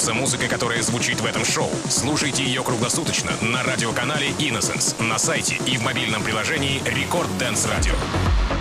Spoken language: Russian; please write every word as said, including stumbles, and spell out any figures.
насладиться музыкой, которая звучит в этом шоу. Слушайте ее круглосуточно на радиоканале Innocence, на сайте и в мобильном приложении Record Dance Radio.